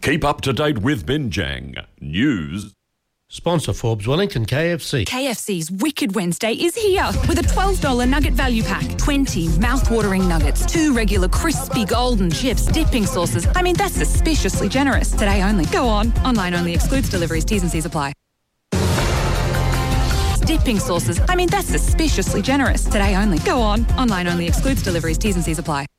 Keep up to date with Binjang News. Sponsor Forbes Wellington KFC. KFC's Wicked Wednesday is here with a $12 nugget value pack. 20 mouth-watering nuggets, 2 regular crispy golden chips, dipping sauces. I mean, that's suspiciously generous. Today only. Go on. Online only. Excludes deliveries. T's and C's apply. Dipping sauces. I mean, that's suspiciously generous. Today only. Go on. Online only. Excludes deliveries. T's and C's apply.